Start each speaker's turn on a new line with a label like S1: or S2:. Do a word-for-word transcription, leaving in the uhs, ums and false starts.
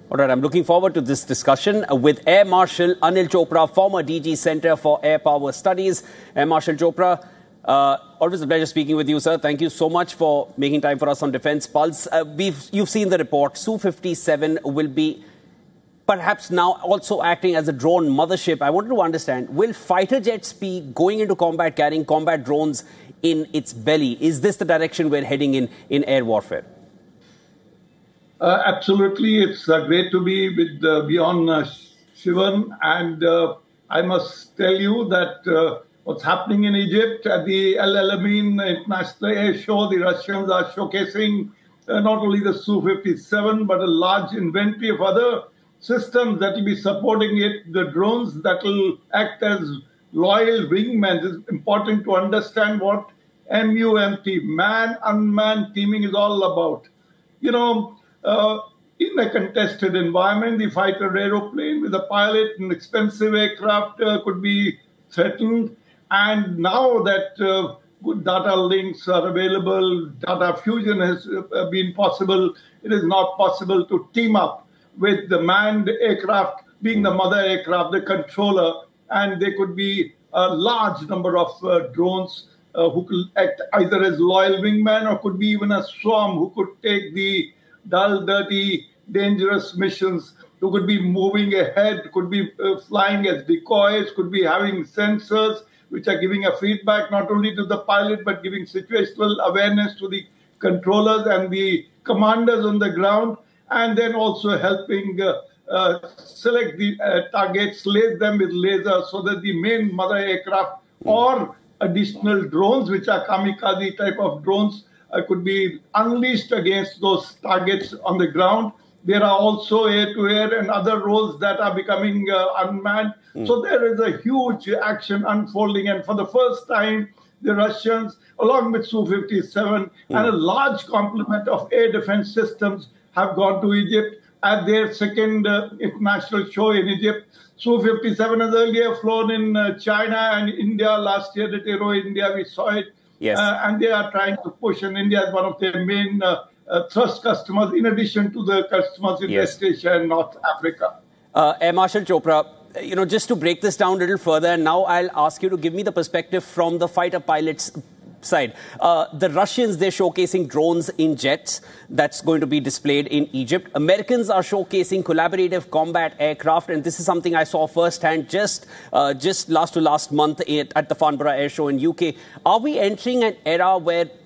S1: All right, I'm looking forward to this discussion with Air Marshal Anil Chopra, former D G Centre for Air Power Studies. Air Marshal Chopra, uh, always a pleasure speaking with you, sir. Thank you so much for making time for us on Defence Pulse. Uh, we've, you've seen the report. S U fifty-seven will be perhaps now also acting as a drone mothership. I wanted to understand, will fighter jets be going into combat carrying combat drones in its belly? Is this the direction we're heading in, in air warfare?
S2: Uh, absolutely. It's uh, great to be with uh, Beyond uh, Shivan. And uh, I must tell you that uh, what's happening in Egypt at the El Alamein International Air Show, the Russians are showcasing uh, not only the S U fifty-seven, but a large inventory of other systems that will be supporting it, the drones that will act as loyal wingmen. It's important to understand what M U M T, man-unmanned teaming, is all about. You know, Uh, in a contested environment, the fighter aeroplane with a pilot and expensive aircraft uh, could be threatened. And now that uh, good data links are available, data fusion has uh, been possible, it is not possible to team up with the manned aircraft being the mother aircraft, the controller, and there could be a large number of uh, drones uh, who could act either as loyal wingmen or could be even a swarm who could take the dull, dirty, dangerous missions, who could be moving ahead, could be uh, flying as decoys, could be having sensors which are giving a feedback not only to the pilot but giving situational awareness to the controllers and the commanders on the ground, and then also helping uh, uh, select the uh, targets, lace them with lasers so that the main mother aircraft or additional drones, which are kamikaze type of drones, Uh, could be unleashed against those targets on the ground. There are also air-to-air and other roles that are becoming uh, unmanned. Mm. So there is a huge action unfolding. And for the first time, the Russians, along with S U fifty-seven mm. and a large complement of air defense systems, have gone to Egypt at their second uh, international show in Egypt. S U fifty-seven has earlier flown in uh, China and India. Last year at Aero India, we saw it.
S1: Yes.
S2: Uh, and they are trying to push, and India is one of their main uh, uh, thrust customers, in addition to the customers in yes. West Asia and North Africa.
S1: Uh, Air Marshal Chopra, you know, just to break this down a little further, and now I'll ask you to give me the perspective from the fighter pilots' side. Uh, the Russians, they're showcasing drones in jets that's going to be displayed in Egypt. Americans are showcasing collaborative combat aircraft, and this is something I saw firsthand just uh, just last to last month at the Farnborough Air Show in U K. Are we entering an era where